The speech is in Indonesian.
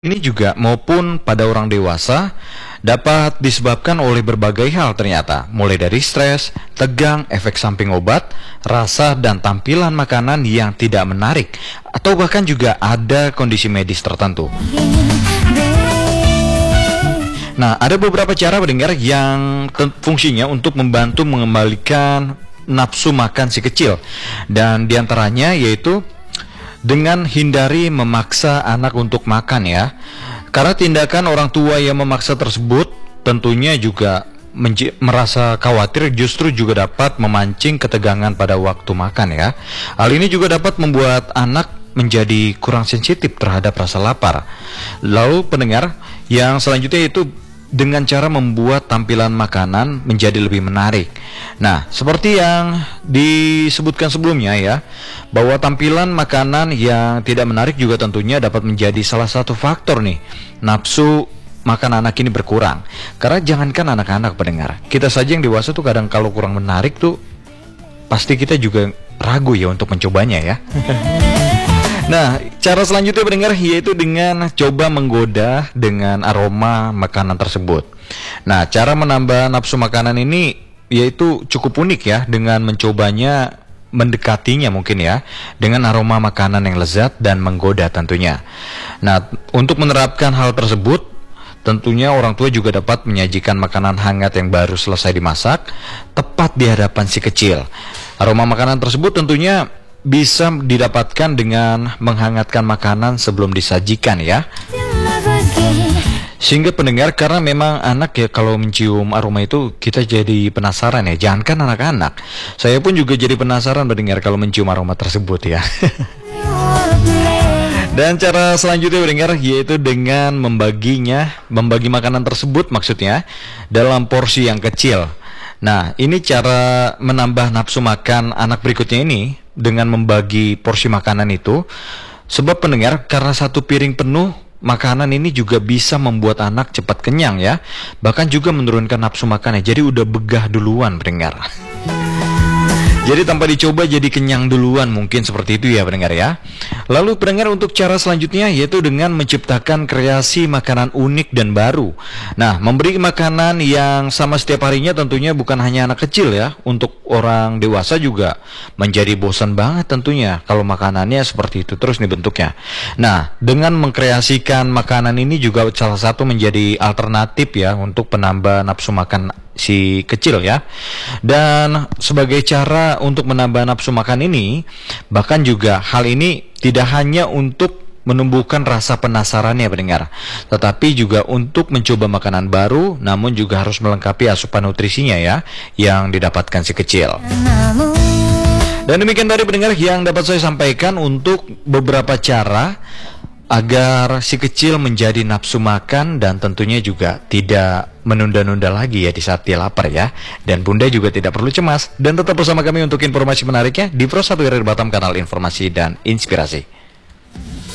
Ini juga maupun pada orang dewasa dapat disebabkan oleh berbagai hal ternyata, mulai dari stres, tegang, efek samping obat, rasa dan tampilan makanan yang tidak menarik, atau bahkan juga ada kondisi medis tertentu. Nah, ada beberapa cara pendengar yang fungsinya untuk membantu mengembalikan nafsu makan si kecil, dan diantaranya yaitu dengan hindari memaksa anak untuk makan ya. Karena tindakan orang tua yang memaksa tersebut tentunya juga merasa khawatir, justru juga dapat memancing ketegangan pada waktu makan ya. Hal ini juga dapat membuat anak menjadi kurang sensitif terhadap rasa lapar. Lalu pendengar, yang selanjutnya itu dengan cara membuat tampilan makanan menjadi lebih menarik. Nah, seperti yang disebutkan sebelumnya ya, bahwa tampilan makanan yang tidak menarik juga tentunya dapat menjadi salah satu faktor nih nafsu makan anak ini berkurang. Karena jangankan anak-anak pendengar, kita saja yang dewasa tuh kadang kalau kurang menarik tuh pasti kita juga ragu ya untuk mencobanya ya. Nah, cara selanjutnya pendengar yaitu dengan coba menggoda dengan aroma makanan tersebut. Nah, cara menambah nafsu makanan ini yaitu cukup unik ya, dengan mencobanya mendekatinya mungkin ya, dengan aroma makanan yang lezat dan menggoda tentunya. Nah, untuk menerapkan hal tersebut, tentunya orang tua juga dapat menyajikan makanan hangat yang baru selesai dimasak tepat di hadapan si kecil. Aroma makanan tersebut tentunya bisa didapatkan dengan menghangatkan makanan sebelum disajikan ya. Sehingga pendengar, karena memang anak ya kalau mencium aroma itu kita jadi penasaran ya. Jangankan anak-anak, saya pun juga jadi penasaran mendengar kalau mencium aroma tersebut ya. Dan cara selanjutnya pendengar yaitu dengan membagi makanan tersebut maksudnya dalam porsi yang kecil. Nah, ini cara menambah nafsu makan anak berikutnya ini dengan membagi porsi makanan itu. Sebab pendengar, karena satu piring penuh makanan ini juga bisa membuat anak cepat kenyang ya. Bahkan juga menurunkan nafsu makannya. Jadi udah begah duluan pendengar. Jadi tanpa dicoba jadi kenyang duluan, mungkin seperti itu ya pendengar ya. Lalu pendengar, untuk cara selanjutnya yaitu dengan menciptakan kreasi makanan unik dan baru. Nah, memberi makanan yang sama setiap harinya tentunya bukan hanya anak kecil ya. Untuk orang dewasa juga menjadi bosan banget tentunya kalau makanannya seperti itu terus nih bentuknya. Nah, dengan mengkreasikan makanan ini juga salah satu menjadi alternatif ya untuk penambah nafsu makan si kecil ya. Dan sebagai cara untuk menambah nafsu makan ini, bahkan juga hal ini tidak hanya untuk menumbuhkan rasa penasarannya pendengar, tetapi juga untuk mencoba makanan baru, namun juga harus melengkapi asupan nutrisinya ya yang didapatkan si kecil. Dan demikian tadi pendengar yang dapat saya sampaikan untuk beberapa cara agar si kecil menjadi nafsu makan dan tentunya juga tidak menunda-nunda lagi ya di saat dia lapar ya. Dan Bunda juga tidak perlu cemas dan tetap bersama kami untuk informasi menariknya di Pro 1 RRI Batam, kanal informasi dan inspirasi.